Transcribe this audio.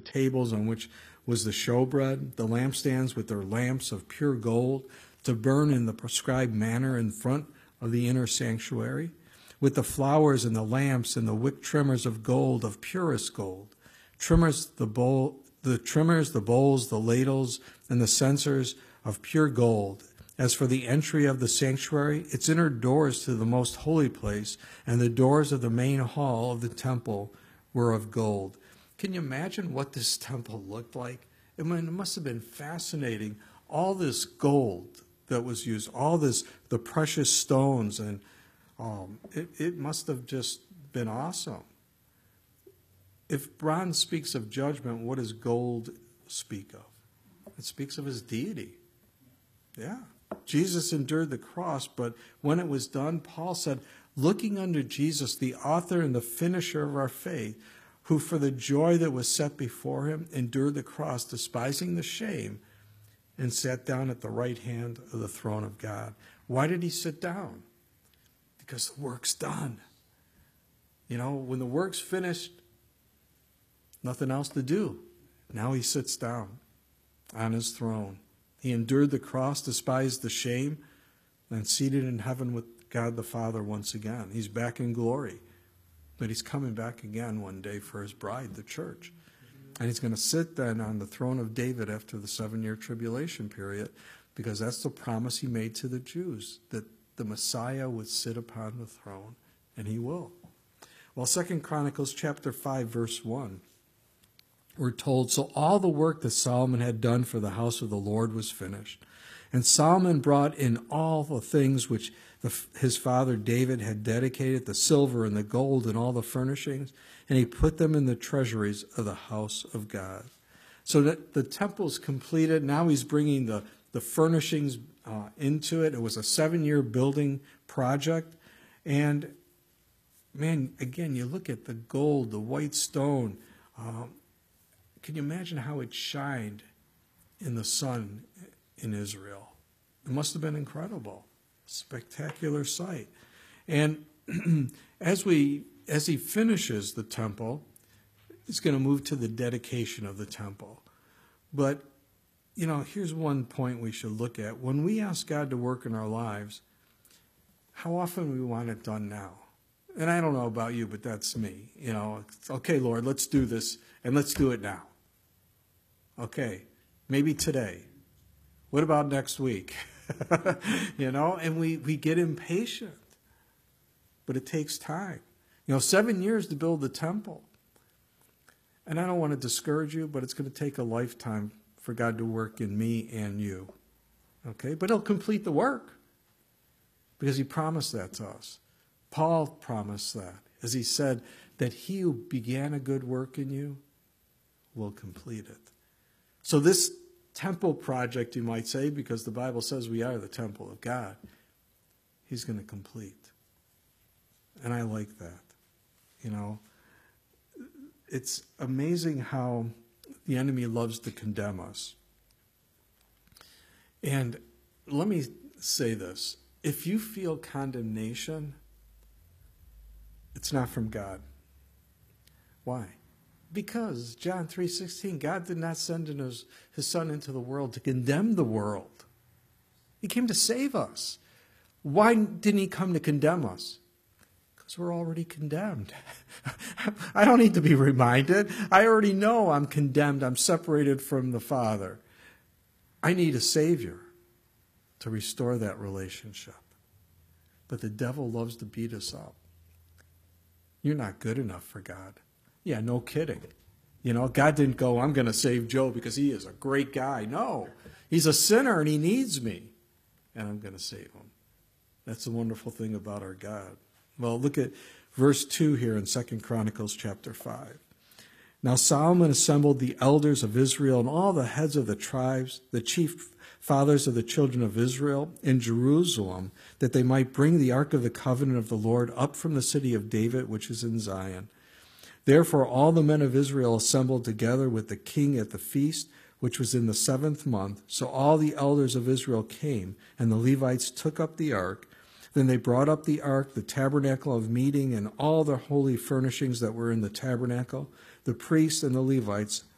tables on which was the showbread, the lampstands with their lamps of pure gold, to burn in the prescribed manner in front of the inner sanctuary, with the flowers and the lamps and the wick trimmers of gold, of purest gold, the bowls, the ladles, and the censers of pure gold. As for the entry of the sanctuary, its inner doors to the most holy place and the doors of the main hall of the temple were of gold. Can you imagine what this temple looked like? I mean, it must have been fascinating. All this gold that was used, the precious stones, and it must have just been awesome. If bronze speaks of judgment, what does gold speak of? It speaks of his deity. Yeah. Jesus endured the cross, but when it was done, Paul said, looking unto Jesus, the author and the finisher of our faith, who for the joy that was set before him endured the cross, despising the shame, and sat down at the right hand of the throne of God. Why did he sit down? Because the work's done. You know, when the work's finished, nothing else to do. Now he sits down on his throne. He endured the cross, despised the shame, and seated in heaven with God the Father once again. He's back in glory. But he's coming back again one day for his bride, the church. And he's going to sit then on the throne of David after the 7-year tribulation period, because that's the promise he made to the Jews, that the Messiah would sit upon the throne, and he will. Well, 2 Chronicles chapter 5, verse 1. We're told, so all the work that Solomon had done for the house of the Lord was finished. And Solomon brought in all the things which his father David had dedicated, the silver and the gold and all the furnishings, and he put them in the treasuries of the house of God. So that the temple's completed. Now he's bringing the furnishings into it. It was a 7-year building project. And, man, again, you look at the gold, the white stone. Can you imagine how it shined in the sun in Israel? It must have been incredible. Spectacular sight. And as he finishes the temple, he's going to move to the dedication of the temple. But, you know, here's one point we should look at. When we ask God to work in our lives, how often we want it done now? And I don't know about you, but that's me. You know, okay, Lord, let's do this, and let's do it now. Okay, maybe today. What about next week? You know, and we get impatient. But it takes time. You know, 7 years to build the temple. And I don't want to discourage you, but it's going to take a lifetime for God to work in me and you. Okay, but he'll complete the work because he promised that to us. Paul promised that, as he said, that he who began a good work in you will complete it. So this temple project, you might say, because the Bible says we are the temple of God, he's going to complete. And I like that. You know, it's amazing how the enemy loves to condemn us. And let me say this. If you feel condemnation, it's not from God. Why? Because John 3:16, God did not send his Son into the world to condemn the world. He came to save us. Why didn't he come to condemn us? Because we're already condemned. I don't need to be reminded. I already know I'm condemned. I'm separated from the Father. I need a Savior to restore that relationship. But the devil loves to beat us up. You're not good enough for God. Yeah, no kidding. You know, God didn't go, I'm going to save Joe because he is a great guy. No, he's a sinner and he needs me. And I'm going to save him. That's the wonderful thing about our God. Well, look at verse 2 here in 2 Chronicles chapter 5. Now Solomon assembled the elders of Israel and all the heads of the tribes, the chief fathers of the children of Israel in Jerusalem, that they might bring the ark of the covenant of the Lord up from the city of David, which is in Zion. Therefore all the men of Israel assembled together with the king at the feast, which was in the 7th month. So all the elders of Israel came, and the Levites took up the ark. Then they brought up the ark, the tabernacle of meeting, and all the holy furnishings that were in the tabernacle. The priests and the Levites